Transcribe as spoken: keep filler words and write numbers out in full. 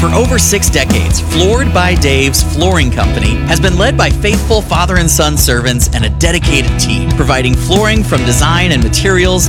over six decades, Floored by Dave's Flooring Company has been led by faithful father and son servants and a dedicated team, providing flooring from design and materials